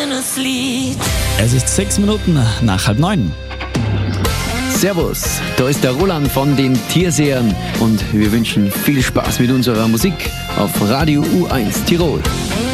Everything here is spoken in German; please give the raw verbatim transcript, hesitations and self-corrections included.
schönes Lied. Es ist sechs Minuten nach halb neun. Servus, da ist der Roland von den Tiersehern und wir wünschen viel Spaß mit unserer Musik auf Radio U eins Tirol.